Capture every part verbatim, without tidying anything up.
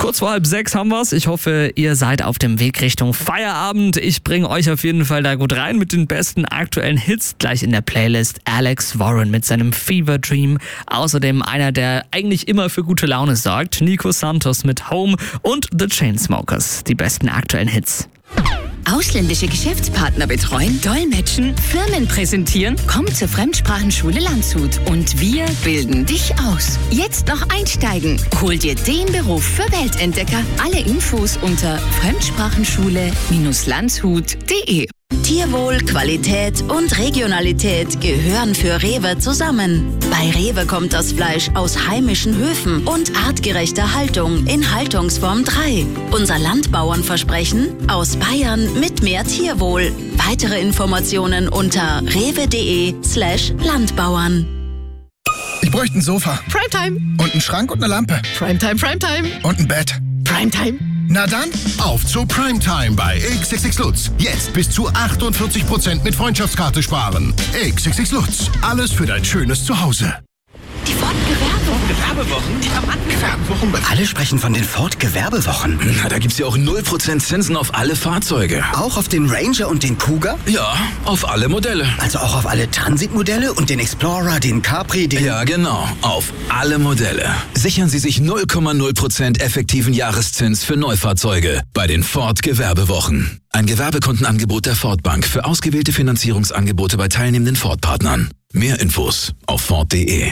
Kurz vor halb sechs haben wir's. Ich hoffe, ihr seid auf dem Weg Richtung Feierabend. Ich bringe euch auf jeden Fall da gut rein mit den besten aktuellen Hits. Gleich in der Playlist Alex Warren mit seinem Fever Dream. Außerdem einer, der eigentlich immer für gute Laune sorgt. Nico Santos mit Home und The Chainsmokers. Die besten aktuellen Hits. Ausländische Geschäftspartner betreuen, dolmetschen, Firmen präsentieren? Komm zur Fremdsprachenschule Landshut und wir bilden dich aus. Jetzt noch einsteigen. Hol dir den Beruf für Weltentdecker. Alle Infos unter fremdsprachenschule Landshut punkt de. Tierwohl, Qualität und Regionalität gehören für Rewe zusammen. Bei Rewe kommt das Fleisch aus heimischen Höfen und artgerechter Haltung in Haltungsform drei. Unser Landbauernversprechen: aus Bayern mit mehr Tierwohl. Weitere Informationen unter rewe.de slash Landbauern. Ich bräuchte ein Sofa. Primetime. Und einen Schrank und eine Lampe. Primetime, Primetime. Und ein Bett. Primetime. Na dann, auf zu Primetime bei X X X Lutz. Jetzt bis zu achtundvierzig Prozent mit Freundschaftskarte sparen. X X X Lutz. Alles für dein schönes Zuhause. Die Ford Gewerbewochen. Gewerbewochen? Die haben Gewerbewochen. Alle sprechen von den Ford Gewerbewochen. Na, da gibt's ja auch null Prozent Zinsen auf alle Fahrzeuge. Auch auf den Ranger und den Kuga? Ja, auf alle Modelle. Also auch auf alle Transitmodelle und den Explorer, den Capri, den... Ja, genau. Auf alle Modelle. Sichern Sie sich null Komma null Prozent effektiven Jahreszins für Neufahrzeuge bei den Ford Gewerbewochen. Ein Gewerbekundenangebot der Ford Bank für ausgewählte Finanzierungsangebote bei teilnehmenden Ford-Partnern. Mehr Infos auf Ford punkt de.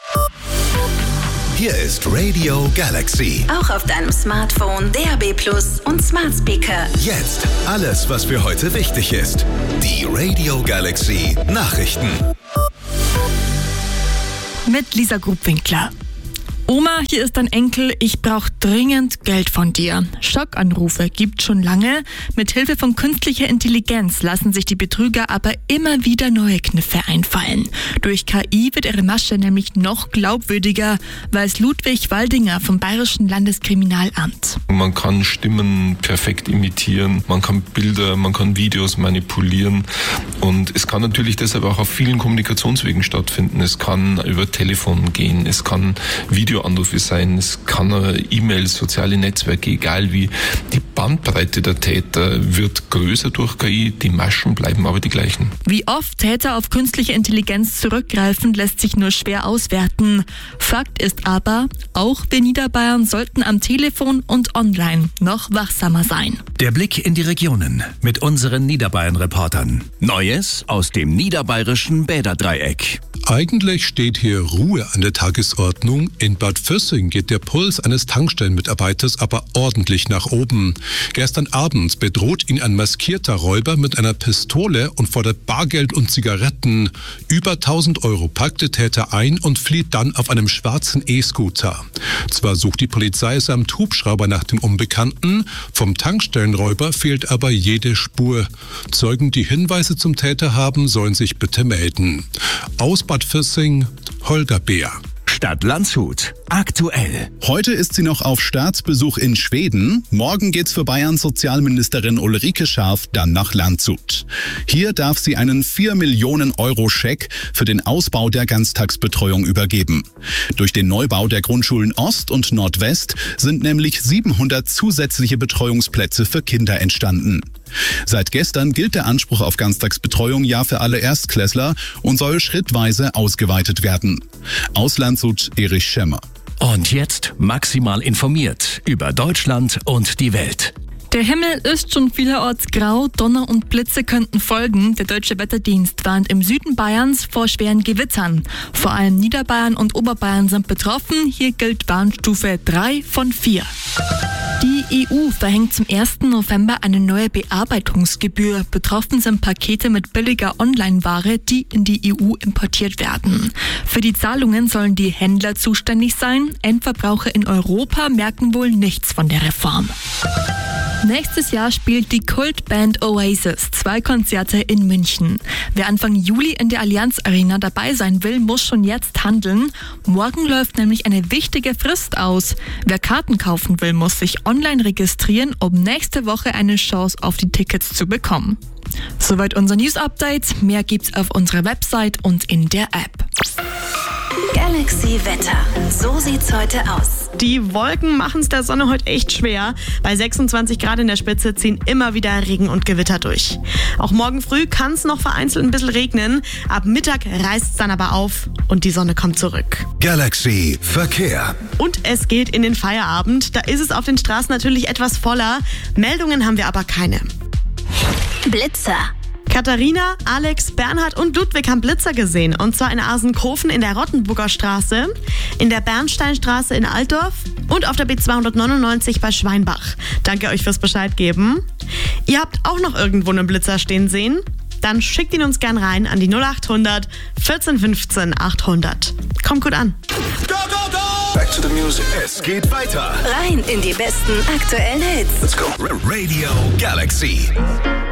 Hier ist Radio Galaxy. Auch auf deinem Smartphone, D A B Plus und Smart Speaker. Jetzt alles, was für heute wichtig ist. Die Radio Galaxy Nachrichten. Mit Lisa Grubwinkler. Oma, hier ist dein Enkel, ich brauche dringend Geld von dir. Schockanrufe gibt schon lange. Mit Hilfe von künstlicher Intelligenz lassen sich die Betrüger aber immer wieder neue Kniffe einfallen. Durch K I wird ihre Masche nämlich noch glaubwürdiger, weiß Ludwig Waldinger vom Bayerischen Landeskriminalamt. Man kann Stimmen perfekt imitieren, man kann Bilder, man kann Videos manipulieren und es kann natürlich deshalb auch auf vielen Kommunikationswegen stattfinden. Es kann über Telefon gehen, es kann Video Anrufe sein, es kann E-Mails, soziale Netzwerke, egal wie. Die Bandbreite der Täter wird größer durch K I, die Maschen bleiben aber die gleichen. Wie oft Täter auf künstliche Intelligenz zurückgreifen, lässt sich nur schwer auswerten. Fakt ist aber, auch wir Niederbayern sollten am Telefon und online noch wachsamer sein. Der Blick in die Regionen mit unseren Niederbayern-Reportern. Neues aus dem niederbayerischen Bäderdreieck. Eigentlich steht hier Ruhe an der Tagesordnung. In Bad Füssing geht der Puls eines Tankstellenmitarbeiters aber ordentlich nach oben. Gestern Abend bedroht ihn ein maskierter Räuber mit einer Pistole und fordert Bargeld und Zigaretten. Über tausend Euro packt der Täter ein und flieht dann auf einem schwarzen E-Scooter. Zwar sucht die Polizei samt Hubschrauber nach dem Unbekannten, vom Tankstellenräuber fehlt aber jede Spur. Zeugen, die Hinweise zum Täter haben, sollen sich bitte melden. Aus Bad Füssing, Holger Beer. Stadt Landshut. Aktuell. Heute ist sie noch auf Staatsbesuch in Schweden. Morgen geht's für Bayerns Sozialministerin Ulrike Scharf dann nach Landshut. Hier darf sie einen vier Millionen Euro Scheck für den Ausbau der Ganztagsbetreuung übergeben. Durch den Neubau der Grundschulen Ost und Nordwest sind nämlich siebenhundert zusätzliche Betreuungsplätze für Kinder entstanden. Seit gestern gilt der Anspruch auf Ganztagsbetreuung ja für alle Erstklässler und soll schrittweise ausgeweitet werden. Aus Landshut, Erich Schemmer. Und jetzt maximal informiert über Deutschland und die Welt. Der Himmel ist schon vielerorts grau, Donner und Blitze könnten folgen. Der Deutsche Wetterdienst warnt im Süden Bayerns vor schweren Gewittern. Vor allem Niederbayern und Oberbayern sind betroffen. Hier gilt Warnstufe drei von vier. Die E U verhängt zum ersten November eine neue Bearbeitungsgebühr. Betroffen sind Pakete mit billiger Online-Ware, die in die E U importiert werden. Für die Zahlungen sollen die Händler zuständig sein. Endverbraucher in Europa merken wohl nichts von der Reform. Nächstes Jahr spielt die Kultband Oasis zwei Konzerte in München. Wer Anfang Juli in der Allianz Arena dabei sein will, muss schon jetzt handeln. Morgen läuft nämlich eine wichtige Frist aus. Wer Karten kaufen will, muss sich online registrieren, um nächste Woche eine Chance auf die Tickets zu bekommen. Soweit unser News-Update. Mehr gibt's auf unserer Website und in der App. Galaxy Wetter. So sieht's heute aus. Die Wolken machen es der Sonne heute echt schwer. Bei sechsundzwanzig Grad in der Spitze ziehen immer wieder Regen und Gewitter durch. Auch morgen früh kann es noch vereinzelt ein bisschen regnen. Ab Mittag reißt es dann aber auf und die Sonne kommt zurück. Galaxy Verkehr. Und es geht in den Feierabend. Da ist es auf den Straßen natürlich etwas voller. Meldungen haben wir aber keine. Blitzer. Katharina, Alex, Bernhard und Ludwig haben Blitzer gesehen. Und zwar in Asenkofen in der Rottenburger Straße, in der Bernsteinstraße in Altdorf und auf der B zweihundertneunundneunzig bei Schweinbach. Danke euch fürs Bescheid geben. Ihr habt auch noch irgendwo einen Blitzer stehen sehen? Dann schickt ihn uns gern rein an die null acht hundert vierzehn fünfzehn achthundert. Kommt gut an. Go, go, go! Back to the music. Es geht weiter. Rein in die besten aktuellen Hits. Let's go. Radio Galaxy.